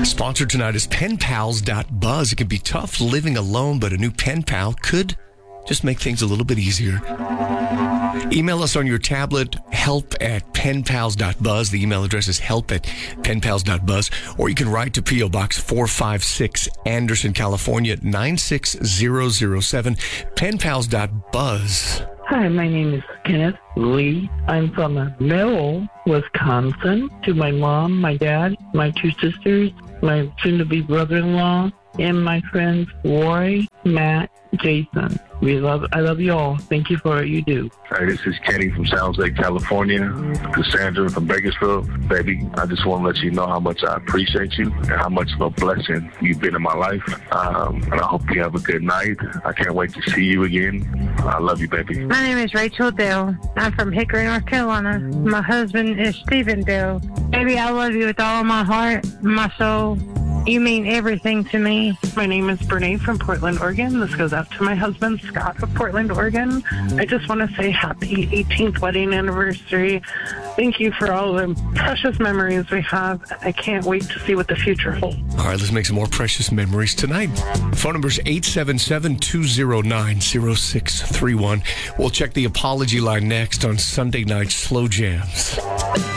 Sponsored tonight is penpals.buzz. It can be tough living alone, but a new pen pal could just make things a little bit easier. Email us on your tablet, help@penpals.buzz. The email address is help@penpals.buzz. Or you can write to P.O. Box 456, Anderson, California, 96007, penpals.buzz. Hi, my name is Kenneth Lee. I'm from Merrill, Wisconsin. To my mom, my dad, my two sisters, my soon-to-be brother-in-law, and my friends Roy, Matt, Jason. I love you all. Thank you for what you do. Hi, this is Kenny from Sounds Lake, California. Cassandra from Bakersfield. Baby, I just want to let you know how much I appreciate you and how much of a blessing you've been in my life. And I hope you have a good night. I can't wait to see you again. I love you, baby. My name is Rachel Dell. I'm from Hickory, North Carolina. My husband is Stephen Dell. Baby, I love you with all my heart, my soul. You mean everything to me. My name is Brene from Portland, Oregon. This goes out to my husband, Scott of Portland, Oregon. I just want to say happy 18th wedding anniversary. Thank you for all the precious memories we have. I can't wait to see what the future holds. All right, let's make some more precious memories tonight. Phone number is 877-209-0631. We'll check the apology line next on Sunday Night Slow Jams.